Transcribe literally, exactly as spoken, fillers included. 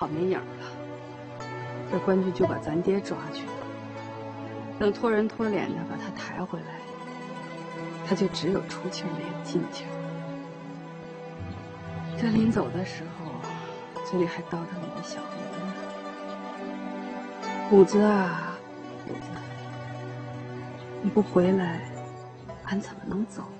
没影了。这官军就把咱爹抓去了。等托人托脸的把他抬回来，他就只有出气没有进气。这临走的时候，嘴里还叨叨你的小名呢。虎子啊，虎子，你不回来，俺怎么能走？